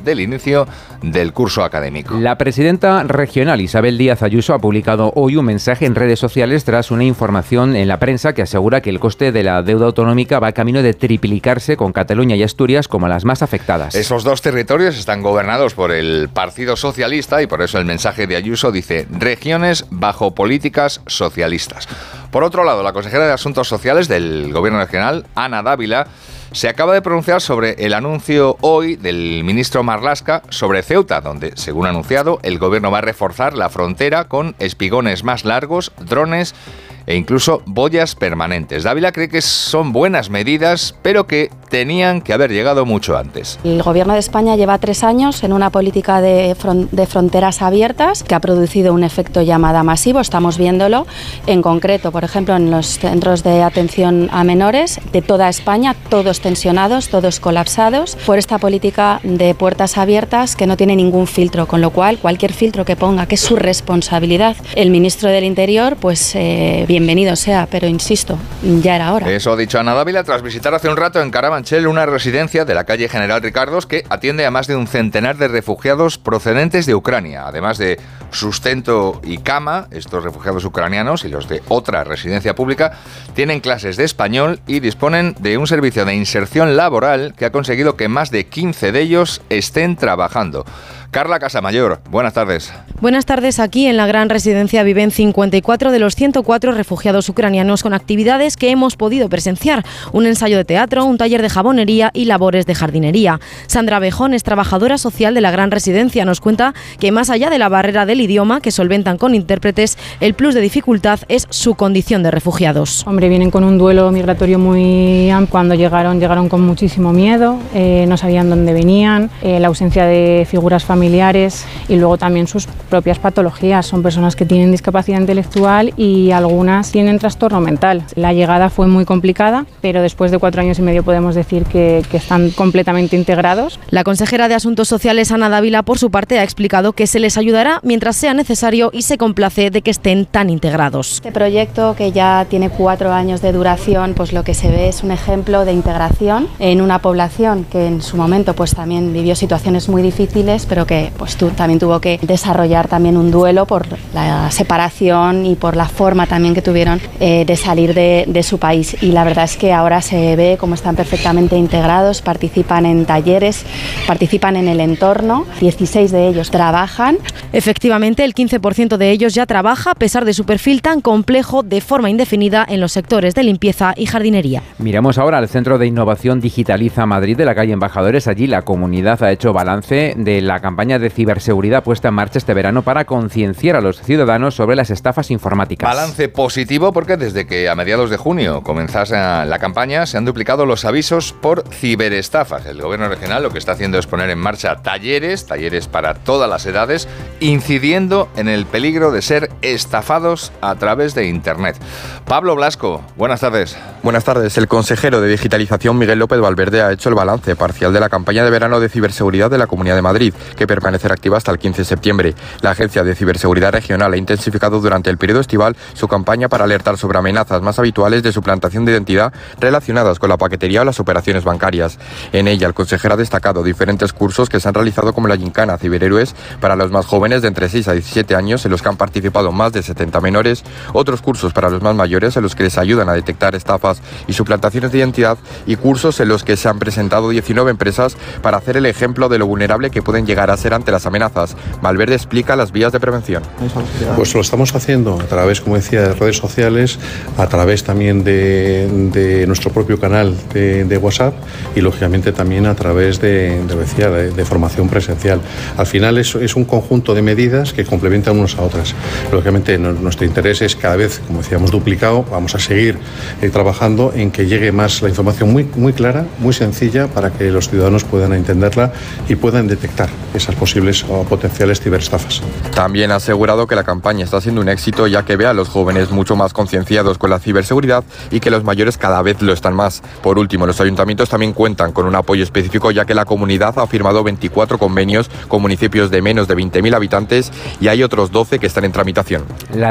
del inicio del curso académico. La presidenta regional Isabel Díaz Ayuso ha publicado hoy un mensaje en redes sociales tras una información en la prensa que asegura que el coste de la deuda autonómica va camino de triplicarse, con Cataluña y Asturias como las más afectadas. Esos dos territorios están gobernados por el Partido Socialista y por eso el mensaje de Ayuso dice: regiones bajo políticas socialistas. Por otro lado, la consejera de Asuntos Sociales del Gobierno regional, Ana Dávila, se acaba de pronunciar sobre el anuncio hoy del ministro Marlaska sobre Ceuta, donde, según ha anunciado, el gobierno va a reforzar la frontera con espigones más largos, drones e incluso boyas permanentes. Dávila cree que son buenas medidas, pero que tenían que haber llegado mucho antes. El Gobierno de España lleva 3 años en una política de fronteras abiertas que ha producido un efecto llamada masivo. Estamos viéndolo en concreto, por ejemplo, en los centros de atención a menores de toda España, todos tensionados, todos colapsados, por esta política de puertas abiertas que no tiene ningún filtro, con lo cual cualquier filtro que ponga, que es su responsabilidad, el ministro del Interior, pues bienvenido sea, pero insisto, ya era hora. Eso ha dicho Ana Dávila tras visitar hace un rato en Carabanchel una residencia de la calle General Ricardos que atiende a más de un centenar de refugiados procedentes de Ucrania. Además de sustento y cama, estos refugiados ucranianos y los de otra residencia pública tienen clases de español y disponen de un servicio de inserción laboral que ha conseguido que más de 15 de ellos estén trabajando. Carla Casamayor, buenas tardes. Buenas tardes. Aquí en la gran residencia viven 54 de los 104 refugiados ucranianos con actividades que hemos podido presenciar. Un ensayo de teatro, un taller de jabonería y labores de jardinería. Sandra Bejón es trabajadora social de la gran residencia. Nos cuenta que más allá de la barrera del idioma que solventan con intérpretes, el plus de dificultad es su condición de refugiados. Hombre, vienen con un duelo migratorio muy amplio. Cuando llegaron con muchísimo miedo, no sabían dónde venían, la ausencia de figuras familiares y luego también sus propias patologías. Son personas que tienen discapacidad intelectual y algunas tienen trastorno mental. La llegada fue muy complicada, pero después de 4 años y medio podemos decir que están completamente integrados. La consejera de Asuntos Sociales, Ana Dávila, por su parte, ha explicado que se les ayudará mientras sea necesario y se complace de que estén tan integrados. Este proyecto, que ya tiene 4 años de duración, pues lo que se ve es un ejemplo de integración en una población que en su momento pues también vivió situaciones muy difíciles, pero que pues también tuvo que desarrollar también un duelo por la separación y por la forma también que tuvieron de salir de su país. Y la verdad es que ahora se ve cómo están perfectamente integrados, participan en talleres, participan en el entorno, 16 de ellos trabajan. Efectivamente, el 15% de ellos ya trabaja, a pesar de su perfil tan complejo, de forma indefinida en los sectores de limpieza y jardinería. Miramos ahora al Centro de Innovación Digitaliza Madrid de la calle Embajadores. Allí la comunidad ha hecho balance de la campaña de ciberseguridad puesta en marcha este verano para concienciar a los ciudadanos sobre las estafas informáticas. Balance positivo porque desde que a mediados de junio comenzase la campaña se han duplicado los avisos por ciberestafas. El gobierno regional lo que está haciendo es poner en marcha talleres para todas las edades, incidiendo en el peligro de ser estafados a través de Internet. Pablo Blasco, buenas tardes. Buenas tardes. El consejero de Digitalización, Miguel López Valverde, ha hecho el balance parcial de la campaña de verano de ciberseguridad de la Comunidad de Madrid, que permanecerá activa hasta el 15 de septiembre. La Agencia de Ciberseguridad Regional ha intensificado durante el periodo estival su campaña para alertar sobre amenazas más habituales de suplantación de identidad relacionadas con la paquetería o las operaciones bancarias. En ella, el consejero ha destacado diferentes cursos que se han realizado, como la Gincana Ciberhéroes para los más jóvenes de entre 6 a 17 años, en los que han participado más de 70 menores, otros cursos para los más mayores en los que les ayudan a detectar estafas y suplantaciones de identidad, y cursos en los que se han presentado 19 empresas para hacer el ejemplo de lo vulnerable que pueden llegar a ser ante las amenazas. Valverde explica las vías de prevención. Pues lo estamos haciendo a través, como decía, de redes sociales, a través también de nuestro propio canal de WhatsApp y lógicamente también a través de formación presencial. Al final es un conjunto de medidas que complementan unas a otras. Lógicamente nuestro interés es cada vez, como decíamos, duplicado. Vamos a seguir trabajando en que llegue más la información muy clara, muy sencilla, para que los ciudadanos puedan entenderla y puedan detectar esas posibles o potenciales ciberestafas. También ha asegurado que la campaña está siendo un éxito, ya que ve a los jóvenes mucho más concienciados con la ciberseguridad y que los mayores cada vez lo están más. Por último, los ayuntamientos también cuentan con un apoyo específico, ya que la comunidad ha firmado 24 convenios con municipios de menos de 20.000 habitantes y hay otros 12 que están en tramitación.